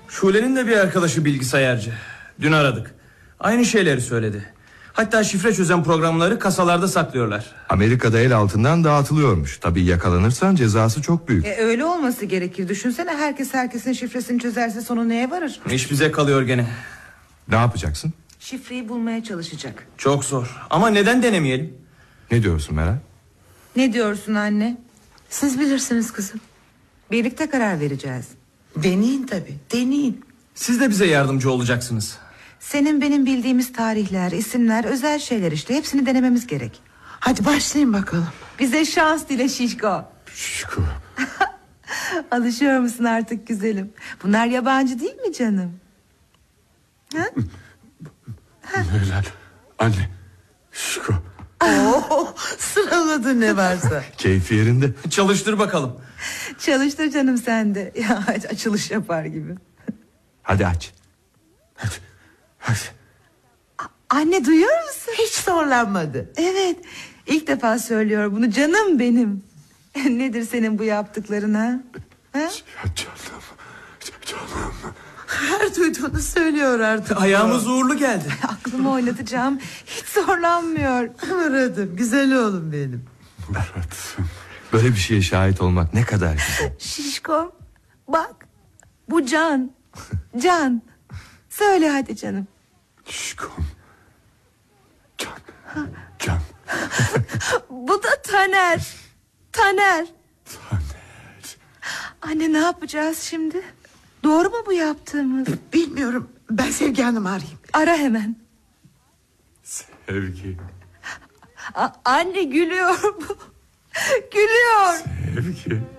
Şule'nin de bir arkadaşı bilgisayarcı. Dün aradık. Aynı şeyleri söyledi. Hatta şifre çözen programları kasalarda saklıyorlar. Amerika'da el altından dağıtılıyormuş. Tabii yakalanırsan cezası çok büyük. Öyle olması gerekir. Düşünsene, herkes herkesin şifresini çözerse sonu neye varır? İş bize kalıyor gene. Ne yapacaksın? Şifreyi bulmaya çalışacak. Çok zor. Ama neden denemeyelim? Ne diyorsun Meral? Ne diyorsun anne? Siz bilirsiniz kızım. Birlikte karar vereceğiz. Deneyin tabii, deneyin. Siz de bize yardımcı olacaksınız. Senin benim bildiğimiz tarihler, isimler, özel şeyler işte. Hepsini denememiz gerek. Hadi başlayın bakalım. Bize şans dile Şişko. Şişko. Alışıyor musun artık güzelim? Bunlar yabancı değil mi canım? Ha? Meral. Anne. Şişko. Sıraladı ne varsa. Keyfi yerinde. Çalıştır bakalım. Çalıştır canım sen de. Ya açılış yapar gibi. Hadi aç. Hadi. Hadi. Anne, duyuyor musun? Hiç zorlanmadı. Evet, ilk defa söylüyor bunu canım benim. Nedir senin bu yaptıkların ha? Canım. Canım. Her duyduğunu söylüyor artık. Ayağımız uğurlu geldi. Aklımı oynatacağım. Hiç zorlanmıyor. Murat'ım, güzel oğlum benim. Murat'ım. Böyle bir şeye şahit olmak ne kadar güzel. Şişko, bak, bu Can. Can. Söyle hadi canım. Şişkom. Can. Can. Bu da Taner. Taner. Taner. Anne, ne yapacağız şimdi? Doğru mu bu yaptığımız? Bilmiyorum, ben Sevgi Hanım'ı arayayım. Ara hemen. Sevgi. Anne, gülüyor bu. Gülüyor. Sevgi.